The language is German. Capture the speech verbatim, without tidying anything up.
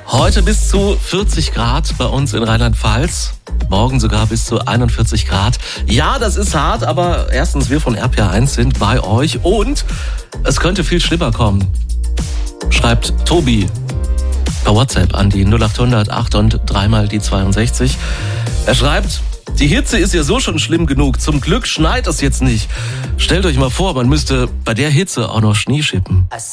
Heute bis zu vierzig Grad bei uns in Rheinland-Pfalz. Morgen sogar bis zu einundvierzig Grad. Ja, das ist hart, aber erstens, wir von R P R eins sind bei euch und es könnte viel schlimmer kommen. Schreibt Tobi per WhatsApp an die null acht hundert acht und dreimal die zweiundsechzig. Er schreibt: Die Hitze ist ja so schon schlimm genug. Zum Glück schneit es jetzt nicht. Stellt euch mal vor, man müsste bei der Hitze auch noch Schnee schippen.